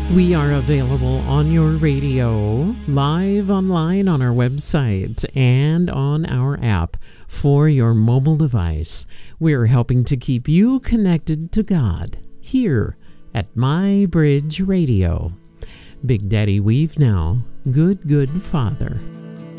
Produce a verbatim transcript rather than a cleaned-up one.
We are available on your radio, live online on our website, and on our app for your mobile device. We're helping to keep you connected to God here at My Bridge Radio. Big Daddy Weave now, good, good Father.